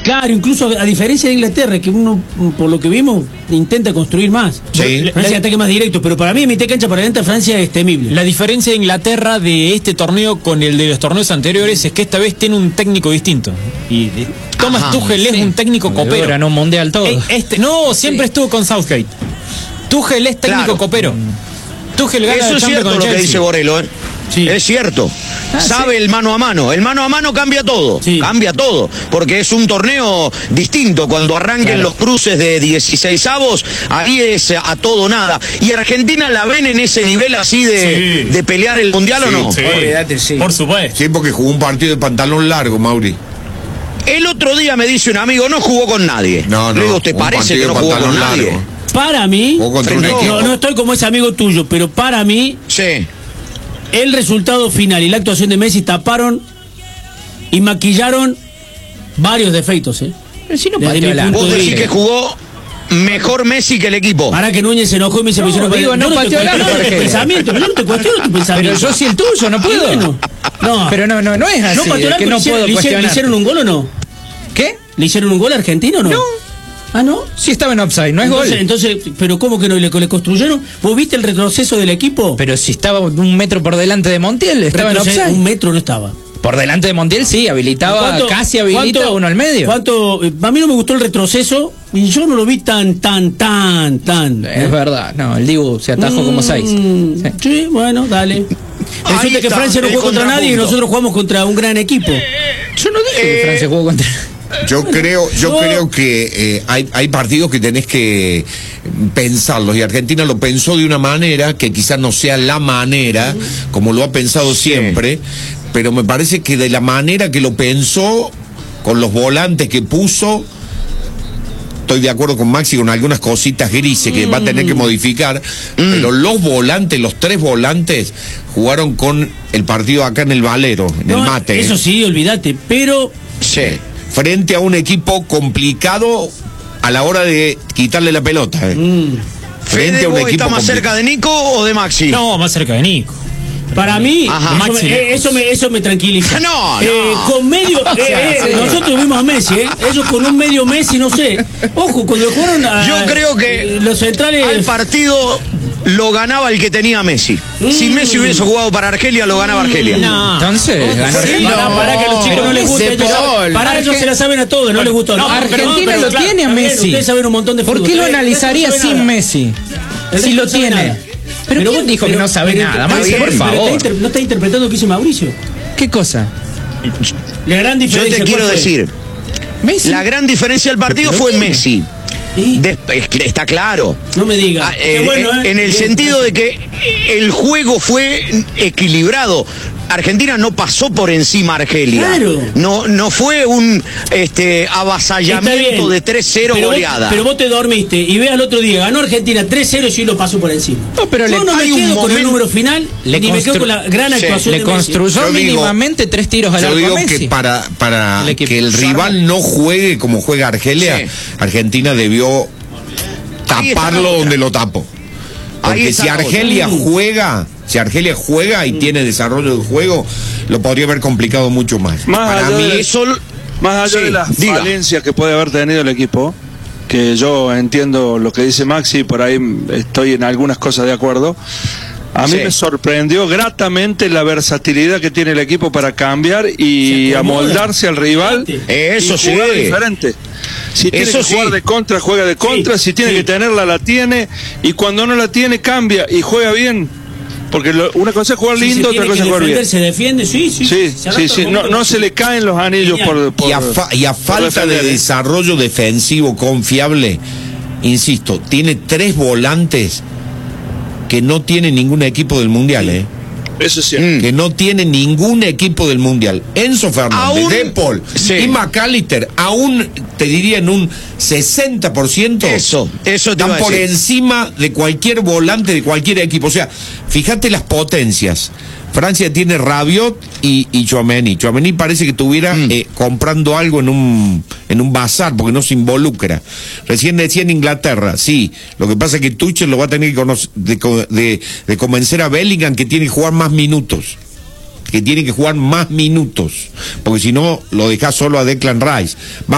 Claro, incluso a diferencia de Inglaterra, que uno, por lo que vimos, intenta construir más. Sí. Francia ataque más directo, pero para mí, en mitad de cancha para adelante, Francia es temible. La diferencia de Inglaterra de este torneo con el de los torneos anteriores es que esta vez tiene un técnico distinto. Y Thomas Tuchel es un técnico copero. Ganó un mundial todo. Siempre estuvo con Southgate. Tuchel es técnico copero. Tuchel gana Eso el es Champions cierto con lo que Chelsea. dice Borelo, Sí. Es cierto. Sabe el mano a mano. El mano a mano cambia todo. Sí. Cambia todo. Porque es un torneo distinto. Cuando arranquen los cruces de 16avos, ahí es a todo o nada. ¿Y Argentina la ven en ese nivel así de pelear el mundial o no? Sí. Olvídate, sí. Por supuesto. Sí, porque jugó un partido de pantalón largo, Mauri. El otro día me dice un amigo, no jugó con nadie. No, Le digo, ¿te un parece que partido no de jugó con pantalón nadie? largo. Para mí, Jugó contra un equipo. no estoy como ese amigo tuyo, pero para mí, Sí. el resultado final y la actuación de Messi taparon y maquillaron varios defectos, Pero si no Desde pateó mi el punto arco. Vos de decís vista. que jugó mejor Messi que el equipo. Para que Núñez se enojó y me dice, No, yo digo, no te pateó el arco, cuestiono tu Argelia. pensamiento, yo no te cuestiono tu pensamiento. Pero yo sí el tuyo, no puedo. Bueno, no. Pero no es así. ¿No pateó el es que arco? no ¿Le puedo ¿Le cuestionar. hicieron un gol o no? ¿Qué? ¿Le hicieron un gol a Argentina o no? No. Ah, ¿no? Sí estaba en offside, no es entonces, gol. Entonces, ¿pero cómo que no le construyeron? ¿Vos viste el retroceso del equipo? Pero si estaba un metro por delante de Montiel, estaba en Retroceso, offside. un metro no estaba. Por delante de Montiel sí, habilitaba, casi habilita uno al medio. A mí no me gustó el retroceso y yo no lo vi tan. Es verdad, no, el Dibu se atajó como 6. Sí, bueno, dale. Resulta que está, Francia no el jugó contra nadie y contrapunto. nosotros jugamos contra un gran equipo. Yo no dije que Francia jugó contra... Yo creo que hay partidos que tenés que pensarlos, y Argentina lo pensó de una manera que quizás no sea la manera como lo ha pensado siempre, pero me parece que de la manera que lo pensó, con los volantes que puso, estoy de acuerdo con Maxi con algunas cositas grises que va a tener que modificar, pero los volantes, los 3 volantes jugaron con el partido acá en el Valero, en el Mate. Eso sí, olvídate, pero Sí. Frente a un equipo complicado a la hora de quitarle la pelota. Frente ¿Fede, a un vos equipo está más complicado. cerca de Nico o de Maxi? No, más cerca de Nico. para mí Ajá. eso me tranquiliza. No. Con medio nosotros tuvimos a Messi, ellos con un medio Messi, no sé. Ojo, cuando jugaron a, Yo creo que los centrales al partido lo ganaba el que tenía Messi. Si Messi hubiese jugado para Argelia, lo ganaba Argelia. No. Entonces, ganó para que a los chicos no les guste. Para ellos se la saben a todos, no les gustó. No, Argentina pero lo tiene a está bien, Messi. Ustedes saben un montón de ¿Por fútbol. qué lo El resto analizaría no sabe sin nada. Messi? El Si resto lo no sabe tiene. nada. ¿Pero quién dijo que no sabe nada? Maxi, por pero favor. no está interpretando lo que dice Mauricio. ¿Qué cosa? La gran Yo diferencia. te quiero ¿cuál fue? decir, Messi. la gran diferencia del partido fue Messi. Sí, Es que está claro. no me diga. Ah, en el sentido de que el juego fue equilibrado. Argentina no pasó por encima a Argelia. Claro. No fue un avasallamiento de 3-0 goleada. Pero vos te dormiste y veas el otro día, ganó Argentina 3-0 y sí lo pasó por encima. No, pero yo no me hay un quedo con el momento- número final, ni me quedo con la gran actuación Le de Messi. construyó Yo digo- mínimamente 3 tiros al Yo arco digo a Messi. que para El equipo. que el rival no juegue como juega Argelia, Sí. Argentina debió Ahí está la taparlo otra. donde lo tapo. Ahí Porque está si la otra. Argelia juega y tiene desarrollo de juego, lo podría haber complicado mucho más. Más Para allá mí de- Eso Más allá Sí, de las diga. falencias que puede haber tenido el equipo, que yo entiendo lo que dice Maxi, por ahí estoy en algunas cosas de acuerdo. A mí Sí. me sorprendió gratamente la versatilidad que tiene el equipo para cambiar y Se acomoda. amoldarse al rival. Eso y sí. jugar diferente. Si tiene Eso que jugar sí. de contra, juega de contra. Sí, Si tiene sí. que tenerla, la tiene. Y cuando no la tiene, cambia y juega bien. Porque una cosa es jugar Si lindo, se otra tiene cosa que es jugar defender, bien. se defiende, sí. Sí, se adapta sí, sí. al No, momento. no se le caen los anillos Genial. Y a falta de defender. desarrollo defensivo confiable, insisto, tiene 3 volantes que no tiene ningún equipo del Mundial, Eso sí. que no tiene ningún equipo del Mundial. Enzo Fernández, Aún- De Paul sí. y McAllister, aún te diría en un 60%, Eso te están iba a por decir. encima de cualquier volante de cualquier equipo. O sea, fíjate las potencias. Francia tiene Rabiot y Tchouaméni. Tchouaméni parece que estuviera comprando algo en un bazar, porque no se involucra. Recién decía en Inglaterra, sí, lo que pasa es que Tuchel lo va a tener que de convencer a Bellingham que tiene que jugar más minutos. Porque si no, lo deja solo a Declan Rice.